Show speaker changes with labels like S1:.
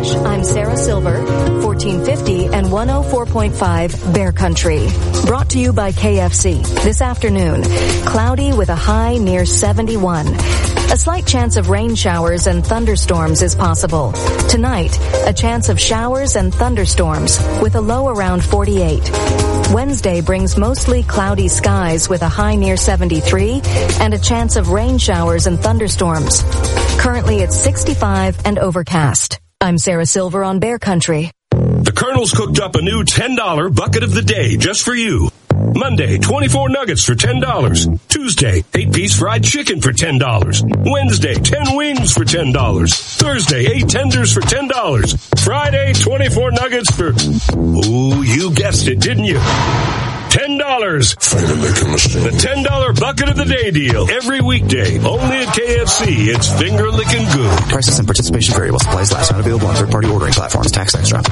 S1: Fresh. I'm Sarah Silver, 1450 and 104.5 Bear Country. Brought to you by KFC. This afternoon, cloudy with a high near 71. A slight chance of rain showers and thunderstorms is possible. Tonight, a chance of showers and thunderstorms with a low around 48. Wednesday brings mostly cloudy skies with a high near 73 and a chance of rain showers and thunderstorms. Currently it's 65 and overcast. I'm Sarah Silver on Bear Country.
S2: The Colonel's cooked up a new $10 bucket of the day just for you. Monday, 24 nuggets for $10. Tuesday, 8-piece fried chicken for $10. Wednesday, 10 wings for $10. Thursday, 8 tenders for $10. Friday, 24 nuggets for, ooh, you guessed it, didn't you? $10. The $10 bucket of the day deal. Every weekday, only at KFC. It's finger licking good.
S3: Prices and participation vary while supplies last. Not available on third-party ordering platforms. Tax extra.